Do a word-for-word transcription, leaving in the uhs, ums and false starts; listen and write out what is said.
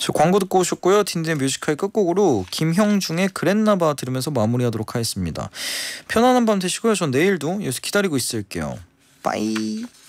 저 광고 듣고 오셨고요. 딘딘 뮤지컬 끝곡으로 김형중의 그랬나봐 들으면서 마무리하도록 하겠습니다. 편안한 밤 되시고요. 전 내일도 여기서 기다리고 있을게요. 빠이.